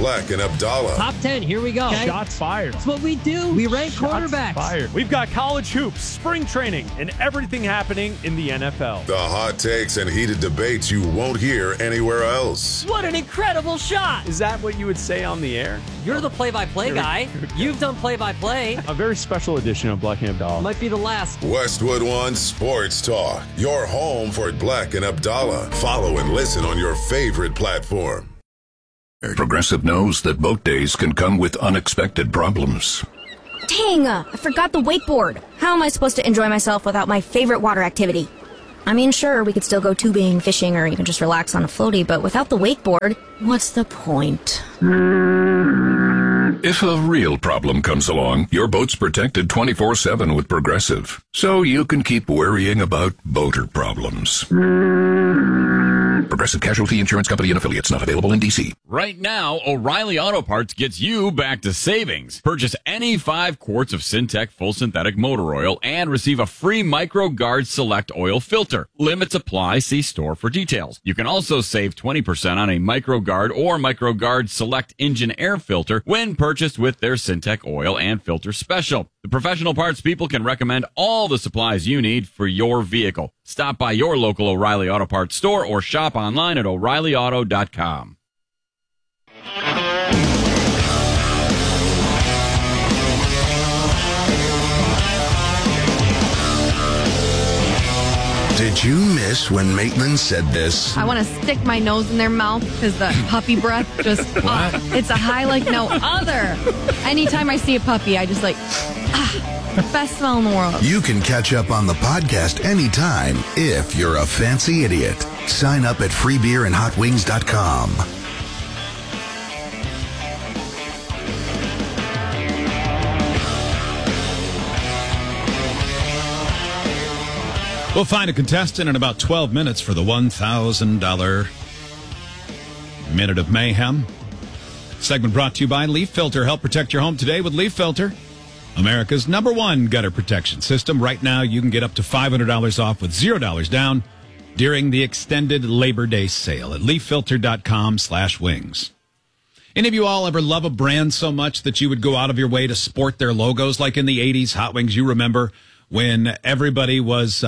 Black and Abdallah. Top 10, here we go. Okay. Shots fired. That's what we do. We rank quarterbacks. Fired. We've got college hoops, spring training, and everything happening in the NFL. The hot takes and heated debates you won't hear anywhere else. What an incredible shot. Is that what you would say on the air? You're the play-by-play guy. You've done play-by-play. A very special edition of Black and Abdallah. Might be the last. Westwood One Sports Talk. Your home for Black and Abdallah. Follow and listen on your favorite platform. Progressive knows that boat days can come with unexpected problems. Dang, I forgot the wakeboard. How am I supposed to enjoy myself without my favorite water activity? I mean, sure, we could still go tubing, fishing, or even just relax on a floaty, but without the wakeboard, what's the point? If a real problem comes along, your boat's protected 24/7 with Progressive, so you can keep worrying about boater problems. Progressive Casualty Insurance Company and Affiliates, not available in D.C. Right now, O'Reilly Auto Parts gets you back to savings. Purchase any 5 quarts of Syntec full synthetic motor oil and receive a free MicroGuard Select oil filter. Limits apply. See store for details. You can also save 20% on a MicroGuard or MicroGuard Select engine air filter when purchased with their Syntec oil and filter special. The professional parts people can recommend all the supplies you need for your vehicle. Stop by your local O'Reilly Auto Parts store or shop online at O'ReillyAuto.com. Did you miss when Maitland said this? I want to stick my nose in their mouth because the puppy breath just, it's a high like no other. Anytime I see a puppy, I just like, best smell in the world. You can catch up on the podcast anytime if you're a fancy idiot. Sign up at freebeerandhotwings.com. We'll find a contestant in about 12 minutes for the $1,000 Minute of Mayhem. Segment brought to you by Leaf Filter. Help protect your home today with Leaf Filter, America's #1 gutter protection system. Right now, you can get up to $500 off with $0 down during the extended Labor Day sale at leaffilter.com/wings. Any of you all ever love a brand so much that you would go out of your way to sport their logos? Like in the 80s, Hot Wings, you remember when everybody was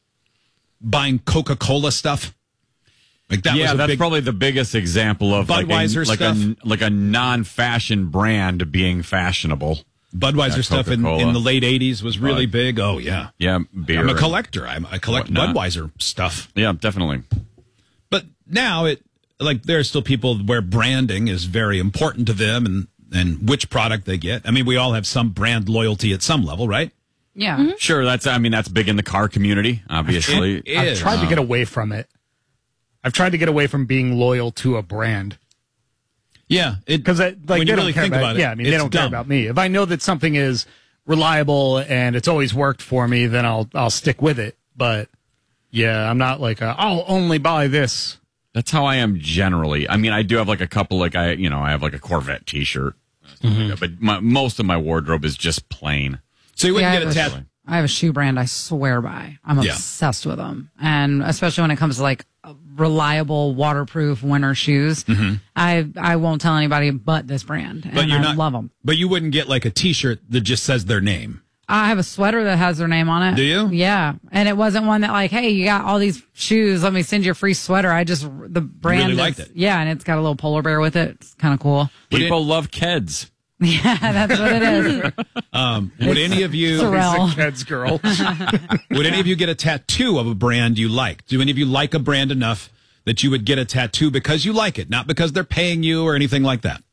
buying Coca-Cola stuff? Like that was that's probably the biggest example of Budweiser stuff. like a non-fashion brand being fashionable. Budweiser stuff in the late 80s was really big. Oh, yeah. Yeah, beer. I'm a collector. I collect Budweiser stuff. Yeah, definitely. But now there are still people where branding is very important to them and which product they get. I mean, we all have some brand loyalty at some level, right? Yeah. Mm-hmm. Sure, that's big in the car community, obviously. I've tried to get away from it. I've tried to get away from being loyal to a brand. Yeah, because when they you don't really care think about it, yeah, I mean, they don't care about me. If I know that something is reliable and it's always worked for me, then I'll stick with it. But yeah, I'm not like I'll only buy this. That's how I am generally. I mean, I do have like a couple, I have like a Corvette T-shirt, but most of my wardrobe is just plain. So you wouldn't get a tattoo. I have a shoe brand I swear by. I'm obsessed with them. And especially when it comes to like reliable, waterproof winter shoes, I won't tell anybody but this brand. But I love them. But you wouldn't get like a T-shirt that just says their name. I have a sweater that has their name on it. Do you? Yeah. And it wasn't one that like, hey, you got all these shoes. Let me send you a free sweater. The brand really liked it. Yeah. And it's got a little polar bear with it. It's kind of cool. People love Keds. Yeah, that's what it is. Would any of you, Keds girl, would any of you get a tattoo of a brand you like? Do any of you like a brand enough that you would get a tattoo because you like it, not because they're paying you or anything like that?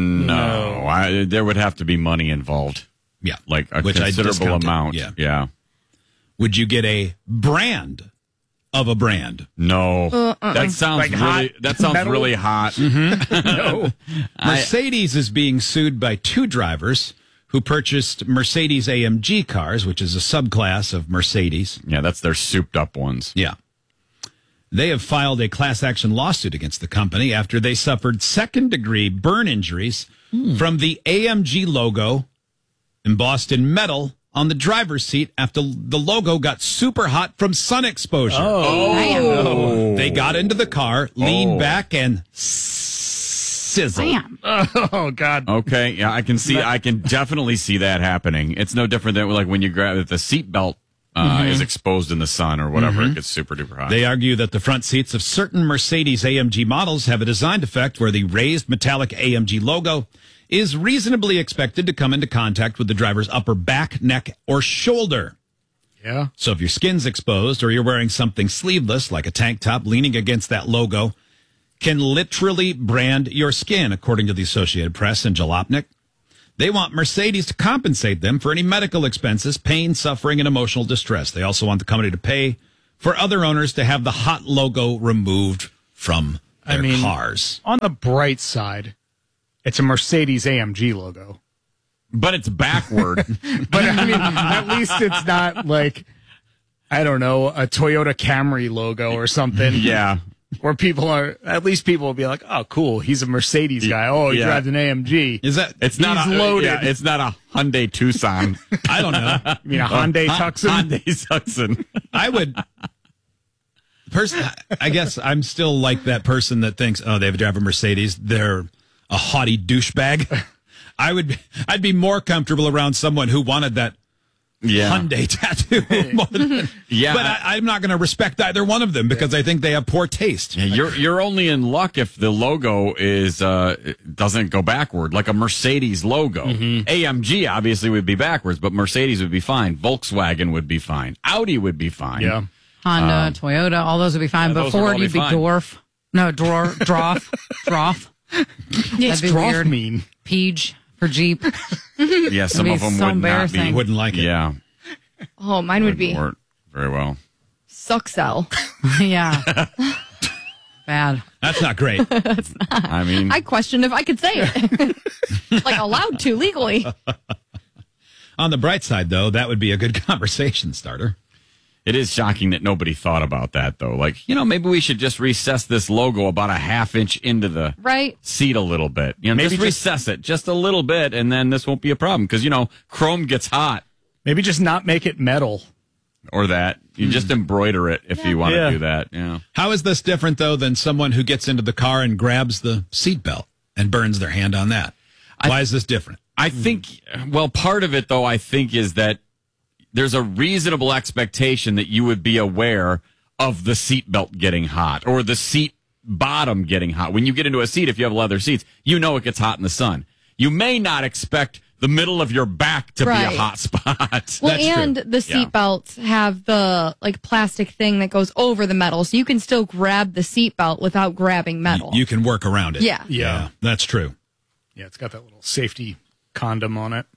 No, there would have to be money involved. Yeah, like a considerable amount. Yeah. Would you get a brand of a brand? No, that sounds really hot. No. Mercedes is being sued by 2 drivers who purchased Mercedes AMG cars, which is a subclass of Mercedes. Yeah, that's their souped up ones. Yeah. They have filed a class action lawsuit against the company after they suffered second-degree burn injuries from the AMG logo embossed in metal on the driver's seat after the logo got super hot from sun exposure. Oh. They got into the car, leaned back, and sizzle. Bam. Oh, God. Okay, yeah, I can definitely see that happening. It's no different than like when you grab the seatbelt is exposed in the sun or whatever. It gets super duper hot. They argue that the front seats of certain Mercedes AMG models have a design defect where the raised metallic AMG logo is reasonably expected to come into contact with the driver's upper back, neck, or shoulder. Yeah. So if your skin's exposed or you're wearing something sleeveless like a tank top leaning against that logo, can literally brand your skin, according to the Associated Press and Jalopnik. They want Mercedes to compensate them for any medical expenses, pain, suffering, and emotional distress. They also want the company to pay for other owners to have the hot logo removed from their cars. On the bright side, it's a Mercedes AMG logo. But it's backward. But I mean, at least it's not like, I don't know, a Toyota Camry logo or something. Yeah. Where people will be like, oh, cool, he's a Mercedes guy. Oh, he drives an AMG. Is that? It's not loaded. Yeah, it's not a Hyundai Tucson. I don't know. I mean, a Hyundai Tucson? Hyundai Tucson. I would. I guess I'm still like that person that thinks, oh, they drive a Mercedes. They're a haughty douchebag. I'd be more comfortable around someone who wanted that Hyundai tattoo more than, but I'm not going to respect either one of them because I think they have poor taste. Yeah, you're only in luck if the logo is doesn't go backward, like a Mercedes logo. AMG obviously would be backwards, but Mercedes would be fine. Volkswagen would be fine. Audi would be fine. Yeah. Honda, Toyota, all those would be fine. But Ford, you'd be dwarf. No, droff. Yes, That'd be droff weird. mean? Peach for Jeep. Yeah, some of them so would not be. embarrassing. Wouldn't like it. Yeah. Oh, mine would be Work very well. Suxel. Yeah. Bad. That's not great. I mean, I questioned if I could say it. Like allowed to legally. On the bright side, though, that would be a good conversation starter. it is shocking that nobody thought about that, though. Like, maybe we should just recess this logo about a half inch into the seat a little bit. Maybe just recess it just a little bit, and then this won't be a problem. Because, chrome gets hot. Maybe just not make it metal. Or that. You just embroider it if you want to do that. Yeah. How is this different, though, than someone who gets into the car and grabs the seatbelt and burns their hand on that? Why is this different? I think, part of it, though, I think is that there's a reasonable expectation that you would be aware of the seatbelt getting hot or the seat bottom getting hot. When you get into a seat, if you have leather seats, it gets hot in the sun. You may not expect the middle of your back to be a hot spot. Well, and the seat belts have the plastic thing that goes over the metal, so you can still grab the seat belt without grabbing metal. You can work around it. Yeah, that's true. Yeah, it's got that little safety condom on it.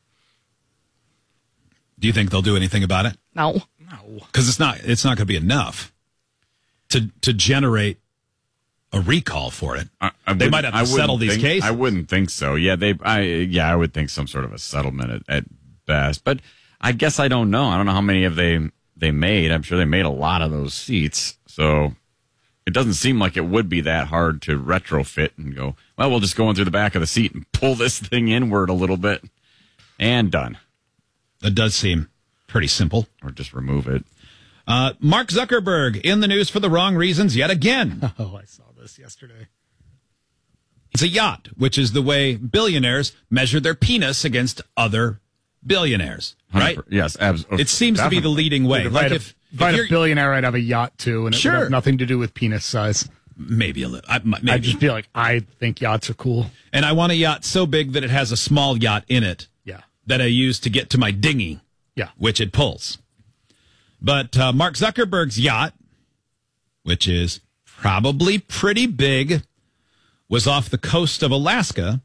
Do you think they'll do anything about it? No. Because it's not going to be enough to generate a recall for it. They might have to settle these cases. I wouldn't think so. Yeah, I would think some sort of a settlement at best. But I guess I don't know. I don't know how many of they made. I'm sure they made a lot of those seats. So it doesn't seem like it would be that hard to retrofit and go, well, we'll just go in through the back of the seat and pull this thing inward a little bit and done. That does seem pretty simple. Or just remove it. Mark Zuckerberg in the news for the wrong reasons yet again. Oh, I saw this yesterday. It's a yacht, which is the way billionaires measure their penis against other billionaires, right? Yes, absolutely. It seems to be the leading way. If a billionaire, I'd have a yacht too, and it would have nothing to do with penis size. Maybe a little. I'd just be like, I think yachts are cool. And I want a yacht so big that it has a small yacht in it. Yeah. That I use to get to my dinghy. Yeah. Which it pulls. But Mark Zuckerberg's yacht, which is probably pretty big, was off the coast of Alaska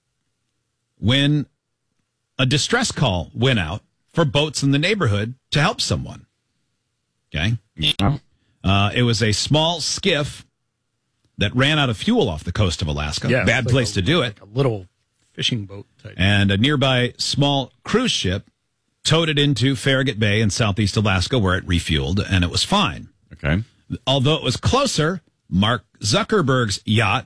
when a distress call went out for boats in the neighborhood to help someone. Okay? Yeah. It was a small skiff that ran out of fuel off the coast of Alaska. Yeah, bad place to do it. A little fishing boat type. And a nearby small cruise ship towed it into Farragut Bay in southeast Alaska where it refueled, and it was fine. Okay. Although it was closer, Mark Zuckerberg's yacht,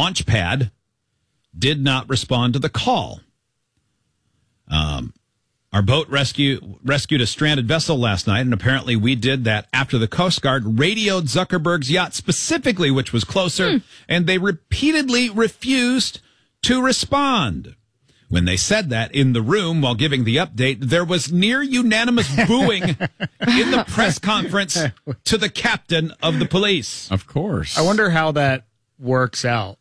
Launchpad, did not respond to the call. Our boat rescued a stranded vessel last night, and apparently we did that after the Coast Guard radioed Zuckerberg's yacht specifically, which was closer, and they repeatedly refused to respond. When they said that in the room while giving the update, there was near unanimous booing in the press conference to the captain of the police. Of course. I wonder how that works out.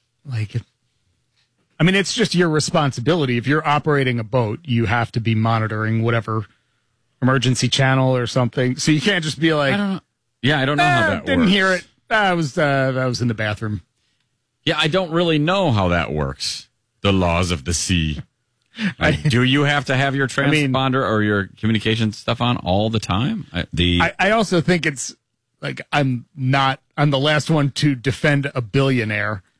I mean, it's just your responsibility. If you're operating a boat, you have to be monitoring whatever emergency channel or something. So you can't just be like, I don't know. Yeah, I don't know how that works. Didn't hear it. I was in the bathroom. Yeah, I don't really know how that works. The laws of the sea. Do you have to have your transponder or your communication stuff on all the time? I also think it's like I'm the last one to defend a billionaire.